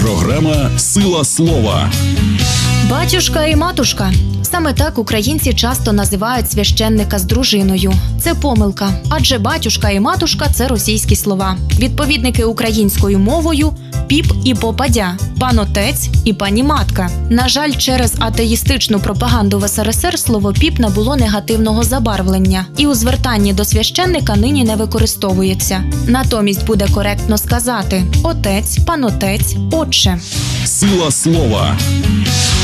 Програма «Сила слова». Батюшка і матушка. Саме так українці часто називають священника з дружиною. Це помилка, адже батюшка і матушка – це російські слова. Відповідники українською мовою – піп і попадя, пан отець і пані матка. На жаль, через атеїстичну пропаганду в СРСР слово піп набуло негативного забарвлення і у звертанні до священника нині не використовується. Натомість буде коректно сказати – отець, пан отець, отче. Сила слова.